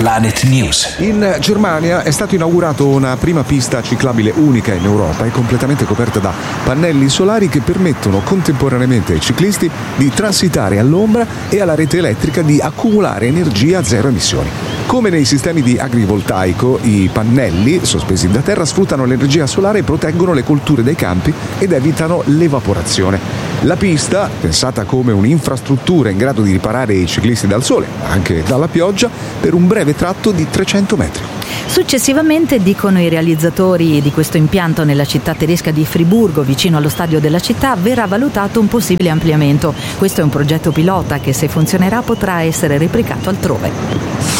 Planet News. In Germania è stato inaugurato una prima pista ciclabile unica in Europa e completamente coperta da pannelli solari che permettono contemporaneamente ai ciclisti di transitare all'ombra e alla rete elettrica di accumulare energia a zero emissioni. Come nei sistemi di agrivoltaico, i pannelli sospesi da terra sfruttano l'energia solare e proteggono le colture dai campi ed evitano l'evaporazione. La pista, pensata come un'infrastruttura in grado di riparare i ciclisti dal sole, ma anche dalla pioggia, per un breve tratto di 300 metri. Successivamente, dicono i realizzatori di questo impianto nella città tedesca di Friburgo, vicino allo stadio della città, verrà valutato un possibile ampliamento. Questo è un progetto pilota che, se funzionerà, potrà essere replicato altrove.